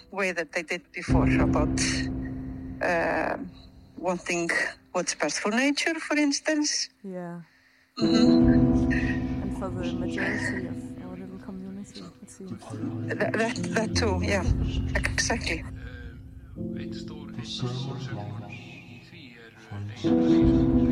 way that they did before about wanting what's best for nature, for instance. Yeah. Mm-hmm. And for the majority of our little community, it seems. That too, yeah, exactly. Eitt stór sögumál í því leysingaflugið.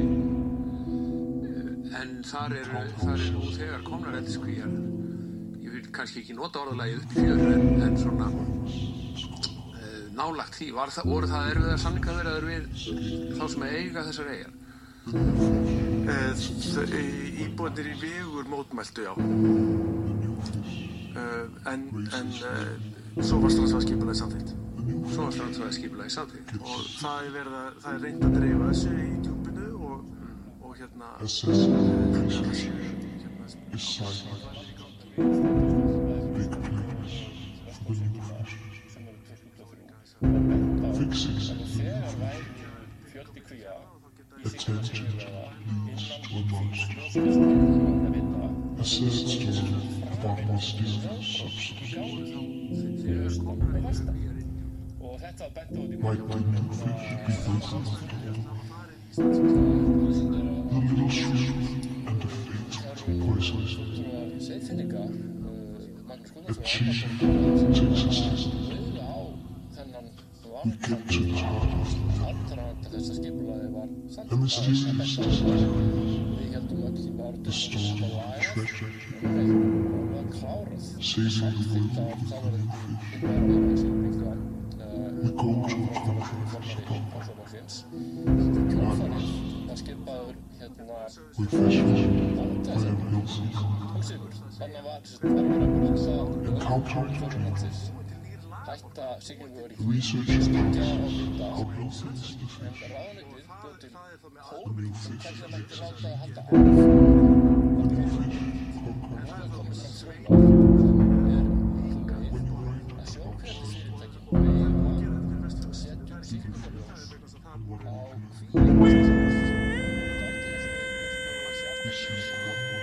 En þar eru nú þegar komnar eldiskvíar. Ég vil kannski ekki nota orðalagið upp í fjöru en svona nálagt því. Voru það erfiðar samningaviðræður við þá sem eiga þessar eyjar? Íbúarnir í Vegur mótmæltu, já. En svo var strandsvæðisskipulagið samþykkt. Og það er reynt að dreifa þessu í djúpinu og hérna Might the new fish be broken the little shrimp and the fatal poisons. A cheap takes us we get to the heart of the a mysterious desire, the storm of treasure, saving the world with the new fish. We go to a conference about madness. We fish by an ocean. Encountering dreams. Research shows how healthy is the fish. The new fish exists. The new fish conquers. When you write about what all